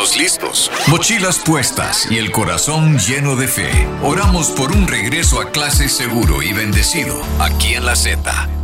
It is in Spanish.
Todos listos, mochilas puestas y el corazón lleno de fe. Oramos por un regreso a clase seguro y bendecido aquí en La Z.